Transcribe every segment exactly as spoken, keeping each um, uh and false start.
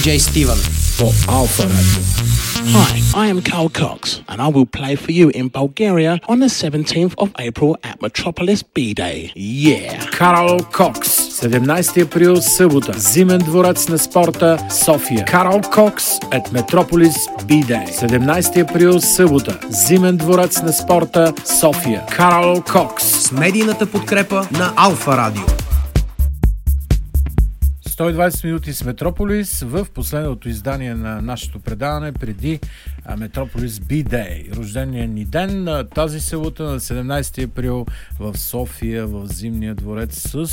Jay Steven for Alpha Radio. Hi, I am Carl Cox, and I will play for you in Bulgaria on the seventeenth of April at Metropolis B-Day. Yeah! Карл Кокс, седемнайсети април, събота, Зимен дворец на спорта, София. Карл Кокс at Metropolis B-Day. седемнайсети април, събота, Зимен дворец на спорта, София. Карл Кокс. С медийната подкрепа на Алфа Радио. сто и двайсет минути с Метрополис в последното издание на нашето предаване преди Метрополис B-Day. Рождения ни ден тази събота на седемнайсети април в София, в Зимния дворец с...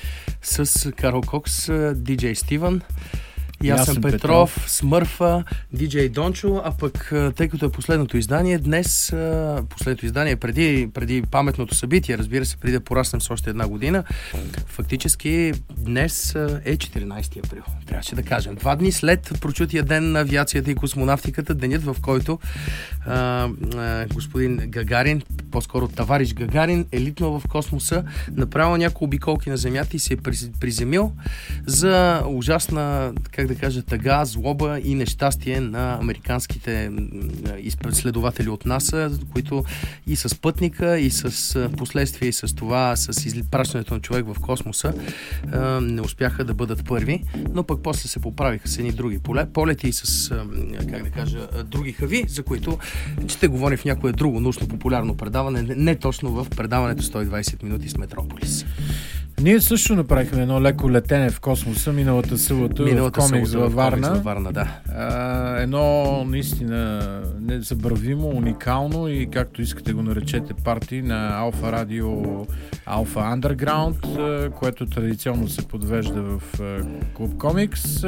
С Карл Кокс, диджей Стивън, Ясен, Ясен Петров, Петров, Смърфа, диджей Дончо, а пък тъй като е последното издание, днес, последното издание преди, преди паметното събитие, разбира се, преди да пораснем с още една година, фактически днес е четиринайсети април, трябваше да кажем. Два дни след прочутия ден на авиацията и космонавтиката, денят в който а, а, господин Гагарин, по-скоро товарищ Гагарин, е литнал в космоса, направил няколко обиколки на Земята и се е приземил за ужасна, как да кажа, тъга, злоба и нещастие на американските изследователи от НАСА, които и с пътника, и с последствия, и с това, с изпращането на човек в космоса, не успяха да бъдат първи, но пък после се поправиха с едни други полети и с, как да кажа, други хави, за които ще говорим в някое друго научно-популярно предаване, не точно в предаването сто и двайсет минути с Метрополис. Ние също направихме едно леко летене в космоса миналата събота в комикс във Варна. във Варна, да. А, едно наистина незабравимо, уникално и както искате го наречете парти на Алфа Радио, Алфа Underground, което традиционно се подвежда в Клуб Комикс.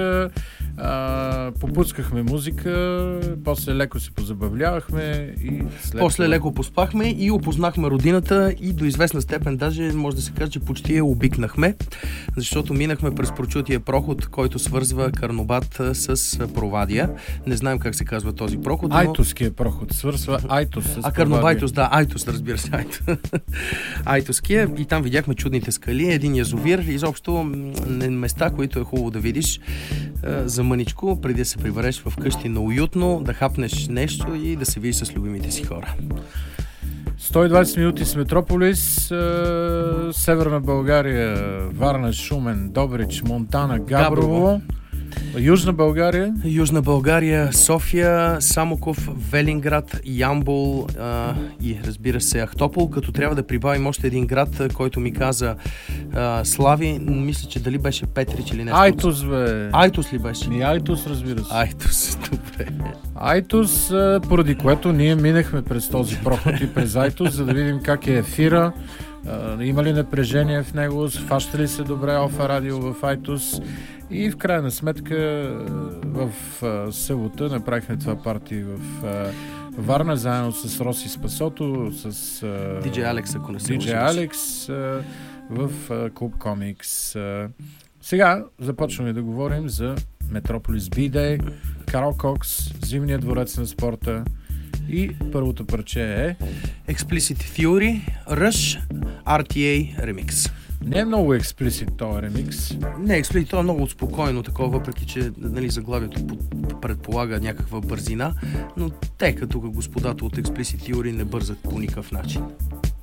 А, попускахме музика, после леко се позабавлявахме и след после това... леко поспахме и опознахме родината и до известна степен даже може да се каже, че почти я обикнахме, защото минахме през прочутия проход, който свързва Карнобат с Провадия. Не знаем как се казва този проход. Но... Айтоския проход, свързва Айтос с А Карнобайтос, да, Айтос, разбира се. Айтоския, и там видяхме чудните скали, един язовир, изобщо места, които е хубаво да видиш за мъничко, преди да се прибереш в къщи на уютно, да хапнеш нещо и да се видиш с любимите си хора. сто и двайсет минути с Метрополис, е, Северна България, Варна, Шумен, Добрич, Монтана, Габрово. Габрово. Южна България? Южна България, София, Самоков, Велинград, Ямбол а, и разбира се Ахтопол, като трябва да прибавим още един град, който ми каза а, Слави, мисля, че дали беше Петрич или нещо. Айтос, бе. Айтос ли беше? Ми Айтос, разбира се. Айтос, добре. Айтос, поради което ние минахме през този проход и през Айтос, за да видим как е ефира, има ли напрежение в него, фаща ли се добре Алфа Радио в Айтос. И в крайна сметка в събота направихме това парти в Варна, заедно с Роси Спасото, с диджей Алекс, ако не се диджей Алекс в Клуб Комикс. Сега започваме да говорим за Метрополис B-Day, Карл Кокс, Зимния дворец на спорта и първото парче е Explicit Theory, Rush, ар ти ей Remix. Не е много експлисит този ремикс. Не, експлисит, това е много спокойно такова, въпреки че нали, заглавието предполага някаква бързина, но те като господата от Explicit Theory не бързат по никакъв начин.